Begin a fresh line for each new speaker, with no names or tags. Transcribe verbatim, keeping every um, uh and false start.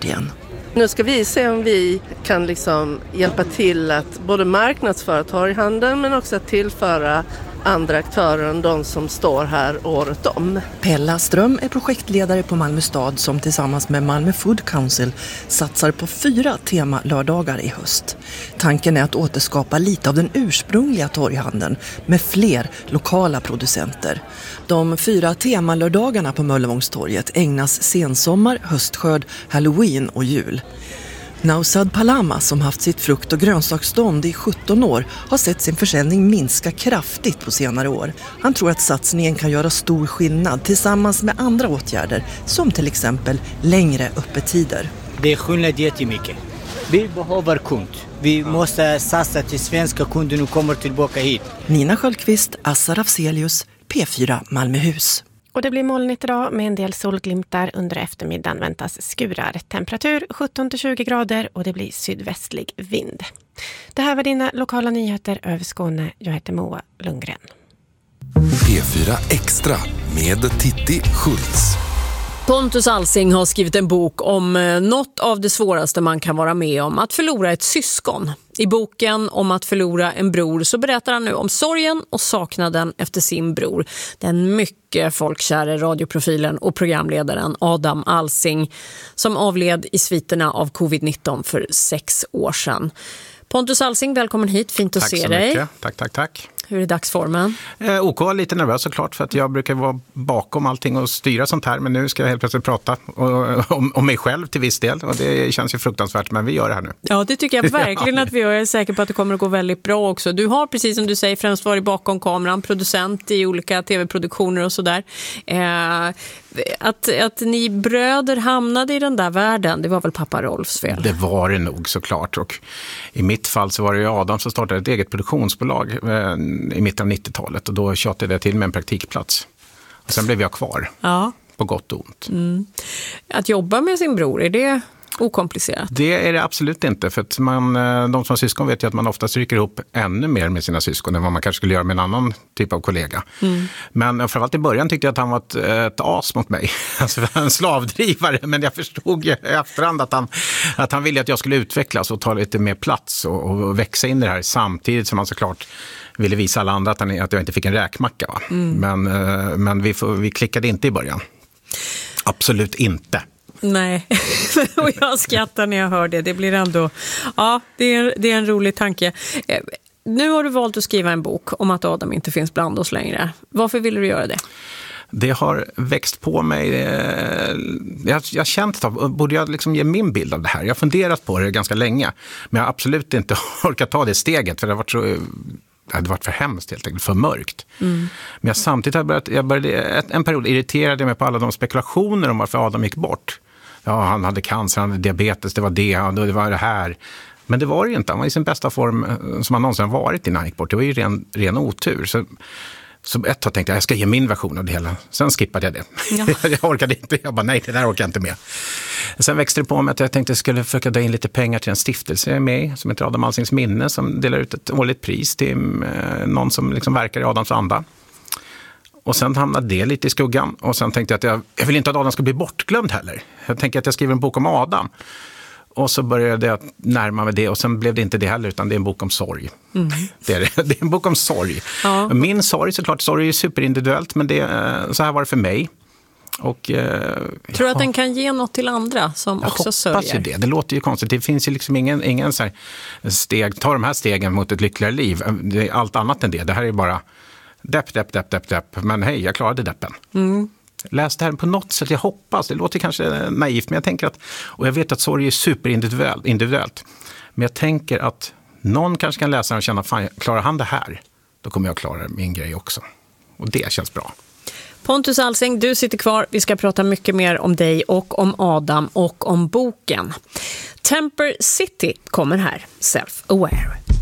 snart igen.
Nu ska vi se om vi kan liksom hjälpa till att både marknadsföra torghandeln men också att tillföra andra aktörer än de som står här året om.
Pella Ström är projektledare på Malmö stad som tillsammans med Malmö Food Council satsar på fyra temalördagar i höst. Tanken är att återskapa lite av den ursprungliga torghandeln med fler lokala producenter. De fyra temalördagarna på Möllevångstorget ägnas sensommar, höstskörd, halloween och jul. Nausad Palama, som haft sitt frukt- och grönsaksstånd i sjutton år, har sett sin försäljning minska kraftigt på senare år. Han tror att satsningen kan göra stor skillnad tillsammans med andra åtgärder, som till exempel längre öppettider.
Det är skillnad jättemycket. Vi behöver kund. Vi måste satsa till svenska kunder och kommer tillbaka hit.
Nina Sköldqvist, Assar Afzelius, P fyra Malmöhus.
Och det blir molnigt idag med en del solglimtar. Under eftermiddagen väntas skurar. Temperatur sjutton till tjugo grader och det blir sydvästlig vind. Det här var dina lokala nyheter över Skåne. Jag heter Moa Lundgren.
P fyra Extra med Titti Schultz.
Pontus Alsing har skrivit en bok om något av det svåraste man kan vara med om, att förlora ett syskon. I boken om att förlora en bror så berättar han nu om sorgen och saknaden efter sin bror. Den mycket folkkära radioprofilen och programledaren Adam Alsing som avled i sviterna av covid nitton för sex år sedan. Pontus Alsing, välkommen hit. Fint att
tack
se dig.
Mycket. Tack, tack, tack.
Hur är dagsformen?
Eh, OK, lite nervös såklart för att jag brukar vara bakom allting och styra sånt här. Men nu ska jag helt plötsligt prata och, om, om mig själv till viss del. Och det känns ju fruktansvärt, men vi gör det här nu.
Ja, det tycker jag verkligen att vi gör. Jag är säker på att det kommer att gå väldigt bra också. Du har, precis som du säger, främst varit bakom kameran, producent i olika tv-produktioner och sådär. Eh, att, att ni bröder hamnade i den där världen, det var väl pappa Rolfs fel?
Det var det nog såklart. Och i mitt fall så var det ju Adam som startade ett eget produktionsbolag eh, i mitten av nittiotalet. Och då tjatade jag till med en praktikplats. Och sen blev jag kvar.
Ja.
På gott och ont.
Mm. Att jobba med sin bror, är det okomplicerat?
Det är det absolut inte. För att man, de som har syskon vet ju att man ofta stryker ihop ännu mer med sina syskon än vad man kanske skulle göra med en annan typ av kollega. Mm. Men framförallt i början tyckte jag att han var ett, ett as mot mig. Alltså en slavdrivare. Men jag förstod ju i efterhand att han, att han ville att jag skulle utvecklas och ta lite mer plats och, och växa in i det här samtidigt som han såklart ville visa alla andra att, han, att jag inte fick en räkmacka. Va? Mm. Men, men vi, vi klickade inte i början. Absolut inte.
Nej, och jag skrattar när jag hör det. Det blir ändå, ja, det är, det är en rolig tanke. Nu har du valt att skriva en bok om att Adam inte finns bland oss längre. Varför ville du göra det?
Det har växt på mig. Jag har känt att borde jag liksom ge min bild av det här. Jag har funderat på det ganska länge. Men jag har absolut inte orkat ta det steget. För det har varit så... Det hade varit för hemskt helt enkelt, för mörkt. Mm. Men jag samtidigt har börjat, jag började, en period irriterade mig på alla de spekulationer om varför Adam gick bort. Ja, han hade cancer, han hade diabetes, det var det, det var det här. Men det var det inte, han var i sin bästa form som han någonsin varit innan han gick bort. Det var ju ren, ren otur. Så, så ett tag tänkte jag, jag ska ge min version av det hela. Sen skippade jag det. Ja. jag orkade inte, jag bara nej, det där orkar jag inte med. Sen växte det på mig att jag tänkte att jag skulle försöka dra in lite pengar till en stiftelse jag är med i, som heter Adam Alsings minne, som delar ut ett årligt pris till eh, någon som liksom verkar i Adams anda. Och sen hamnade det lite i skuggan. Och sen tänkte jag att jag, jag vill inte att Adam ska bli bortglömd heller. Jag tänker att jag skriver en bok om Adam. Och så började jag närma mig det och sen blev det inte det heller utan det är en bok om sorg. Mm. Det, är det. det är en bok om sorg. Ja. Min sorg såklart, sorg är superindividuellt men det, så här var det för mig. Och, eh,
tror du att den kan ge något till andra som
jag
också sörjer?
Jag hoppas ju det. Det låter ju konstigt. Det finns ju liksom ingen, ingen så här steg, ta de här stegen mot ett lyckligare liv. Det är allt annat än det. Det här är bara depp, depp, depp, depp, depp. Men hej, jag klarade deppen. Mm. Läs det här på något sätt, jag hoppas. Det låter kanske naivt, men jag tänker att, och jag vet att sorg är superindividuellt, individuellt. Men jag tänker att någon kanske kan läsa och känna, fan, klarar han det här? Då kommer jag klara min grej också. Och det känns bra.
Pontus Alsing, du sitter kvar. Vi ska prata mycket mer om dig och om Adam och om boken. Temper City kommer här, Self-Aware.